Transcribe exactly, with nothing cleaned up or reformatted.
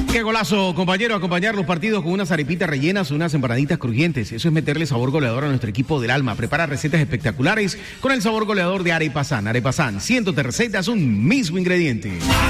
Qué golazo, compañero, acompañar los partidos con unas arepitas rellenas o unas empanaditas crujientes. Eso es meterle sabor goleador a nuestro equipo del alma. Prepara recetas espectaculares con el sabor goleador de Arepasan. Arepasan, cientos de recetas, un mismo ingrediente.